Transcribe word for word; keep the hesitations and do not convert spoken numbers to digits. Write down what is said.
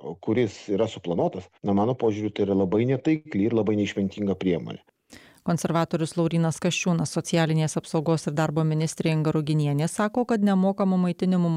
kuris yra suplanuotas, na, mano požiūriu, tai yra labai netaikli ir labai neišmintinga priemonė. Konservatorius Laurynas Kasčiūnas, socialinės apsaugos ir darbo ministrė Inga Ruginienė sako, kad nemokamų maitinimų